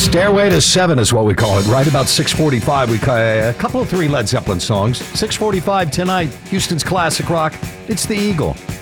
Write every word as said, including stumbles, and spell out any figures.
Stairway to Seven is what we call it. Right about six forty-five, we call a couple of three Led Zeppelin songs. six forty-five tonight, Houston's classic rock. It's the Eagle.